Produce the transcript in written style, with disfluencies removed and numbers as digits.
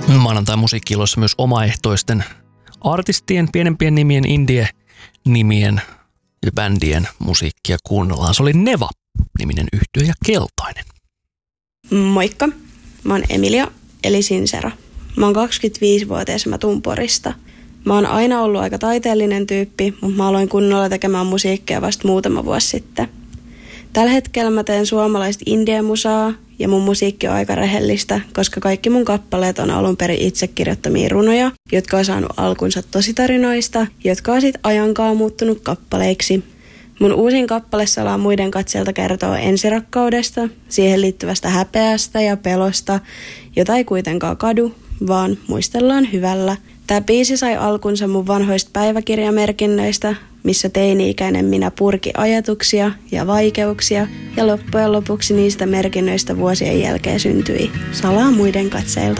Maanantai-musiikki-ilossa myös omaehtoisten artistien, pienempien nimien, indie-nimien ja bändien musiikkia kuunnellaan. Se oli Neva-niminen yhtye ja Keltainen. Moikka, mä oon Emilia, eli Sincera. Mä oon 25-vuotias ja mä tuun Porista. Mä oon aina ollut aika taiteellinen tyyppi, mutta mä aloin kunnolla tekemään musiikkia vasta muutama vuosi sitten. Tällä hetkellä mä teen suomalaista indie-musaa ja mun musiikki on aika rehellistä, koska kaikki mun kappaleet on alun perin itse kirjoittamia runoja, jotka on saanut alkunsa tositarinoista, jotka on sit ajankaan muuttunut kappaleiksi. Mun uusin kappale Salaa muiden katseelta kertoo ensirakkaudesta, siihen liittyvästä häpeästä ja pelosta, jota ei kuitenkaan kadu, vaan muistellaan hyvällä. Tää biisi sai alkunsa mun vanhoista päiväkirjamerkinnöistä, missä teini-ikäinen minä purki ajatuksia ja vaikeuksia, ja loppujen lopuksi niistä merkinnöistä vuosien jälkeen syntyi Salaa muiden katseilta.